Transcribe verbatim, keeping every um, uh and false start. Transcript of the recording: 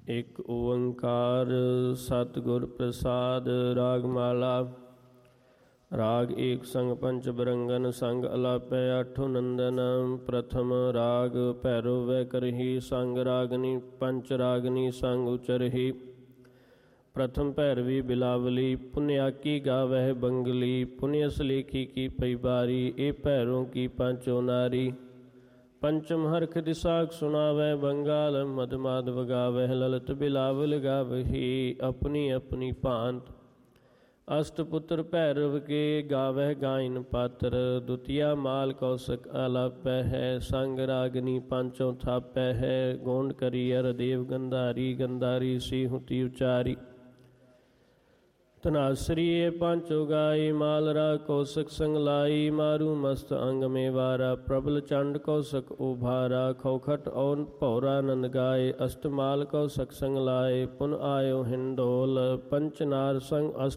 ਇੱਕ ਓੰਕਾਰ ਸਤਿਗੁਰ ਪ੍ਰਸਾਦ। ਰਾਗ ਮਾਲਾ। ਰਾਗ ਏਕ ਸੰਗ ਪੰਚ ਬਰੰਗਨ ਸੰਗ ਅਲਾਪੈ ਆਠੋ ਨੰਦਨ। ਪ੍ਰਥਮ ਰਾਗ ਭੈਰੋ ਵੈ ਕਰਹੀ ਸੰਗ ਰਾਗਨੀ ਪੰਚ ਰਾਗਨੀ ਸੰਗ ਉਚਰਹੀ। ਪ੍ਰਥਮ ਭੈਰਵੀ ਬਿਲਾਵਲੀ ਪੁਨਿਆਕੀ ਗਾਵਹਿ ਬੰਗਲੀ। ਪੁਨਿਅਸ ਲੇਖੀ ਕੀ ਪਈ ਬਾਰੀ ਇਹ ਭੈਰੋਂ ਕੀ ਪੰਚੋ ਨਾਰੀ। ਪੰਚਮ ਹਰਖ ਦਿਸਾਖ ਸੁਣਾਵੈ ਬੰਗਾਲ ਮਦ ਮਾਧਵ ਗਾਵਹਿ ਲਲਤ ਬਿਲਾਵਲ ਗਾਵਹੀ ਆਪਣੀ ਆਪਣੀ ਭਾਂਤ। ਅਸ਼ਟ ਪੁੱਤਰ ਭੈਰਵ ਕੇ ਗਾਵਹਿ ਗਾਇਨ ਪਾਤਰ। ਦੁਤੀਆ ਮਾਲ ਕੌਸਕ ਆਲਾਪੈ ਹੈ ਸੰਗ ਰਾਗਨੀ ਪੰਚੋਂ ਥਾਪੈ ਹੈ। ਗੋਂਡ ਕਰੀ ਅਰ ਦੇਵ ਗੰਧਾਰੀ ਗੰਧਾਰੀ ਸੀ ਹੁਤੀ ਉਚਾਰੀ। ਧਨਾਸਰੀ ਇਹ ਪੰਚੋ ਗਾਈ ਮਾਲਰਾ ਕੌਸਕ ਸੰਗ ਲਾਈ। ਮਾਰੂ ਮਸਤ ਅੰਗ ਮੇ ਵਾਰਾ ਪ੍ਰਬਲ ਚੰਡ ਕੌਸਕ ਉਭਾਰਾ। ਖੌਖਟ ਔਰ ਭੌਰਾ ਨੰਦ ਗਾਏ ਅਸ਼ਟਮਾਲ ਕੌਸਕ ਸੰਗ ਲਾਏ। ਪੁਨ ਆਇਓ ਹਿੰਡੋਲ ਪੰਚ ਨਾਰ ਸੰਗ